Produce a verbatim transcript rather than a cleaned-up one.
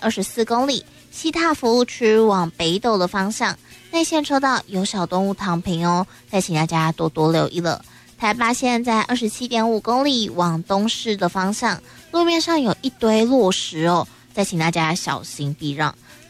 二十四公里，西塔服务区往北斗的方向，内线车道有小动物躺平哦，再请大家多多留意了。台八线在二十七点五公里往东市的方向，路面上有一堆落石哦，再请大家小心避让。